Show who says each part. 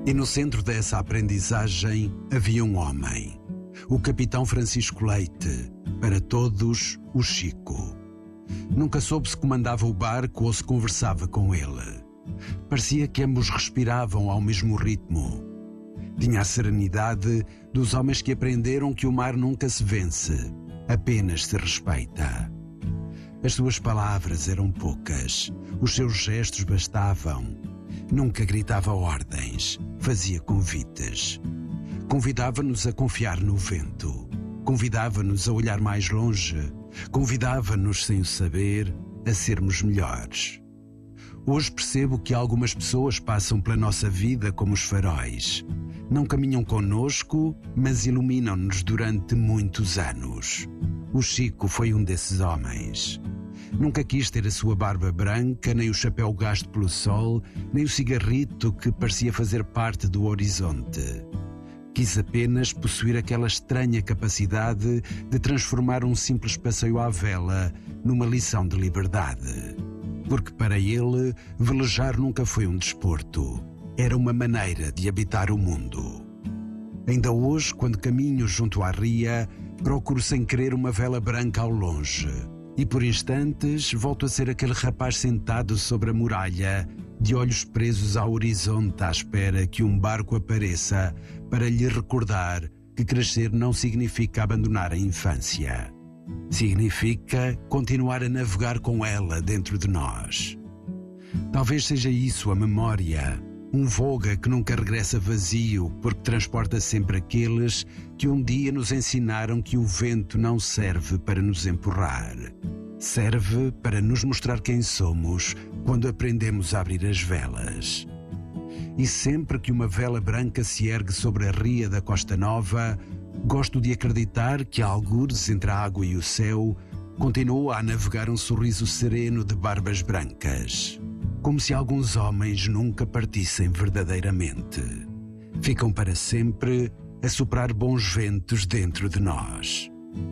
Speaker 1: E no centro dessa aprendizagem havia um homem, o capitão Francisco Leite, para todos o Chico. Nunca soube se comandava o barco ou se conversava com ele. Parecia que ambos respiravam ao mesmo ritmo. Tinha a serenidade dos homens que aprenderam que o mar nunca se vence, apenas se respeita. As suas palavras eram poucas, os seus gestos bastavam. Nunca gritava ordens, fazia convites. Convidava-nos a confiar no vento, convidava-nos a olhar mais longe, convidava-nos sem o saber a sermos melhores. Hoje percebo que algumas pessoas passam pela nossa vida como os faróis. Não caminham connosco, mas iluminam-nos durante muitos anos. O Chico foi um desses homens. Nunca quis ter a sua barba branca, nem o chapéu gasto pelo sol, nem o cigarrito que parecia fazer parte do horizonte. Quis apenas possuir aquela estranha capacidade de transformar um simples passeio à vela numa lição de liberdade. Porque para ele, velejar nunca foi um desporto. Era uma maneira de habitar o mundo. Ainda hoje, quando caminho junto à ria, procuro sem querer uma vela branca ao longe. E por instantes volto a ser aquele rapaz sentado sobre a muralha, de olhos presos ao horizonte à espera que um barco apareça para lhe recordar que crescer não significa abandonar a infância. Significa continuar a navegar com ela dentro de nós. Talvez seja isso a memória, um voga que nunca regressa vazio porque transporta sempre aqueles que um dia nos ensinaram que o vento não serve para nos empurrar. Serve para nos mostrar quem somos quando aprendemos a abrir as velas. E sempre que uma vela branca se ergue sobre a ria da Costa Nova, gosto de acreditar que, algures entre a água e o céu, continua a navegar um sorriso sereno de barbas brancas. Como se alguns homens nunca partissem verdadeiramente. Ficam para sempre a soprar bons ventos dentro de nós.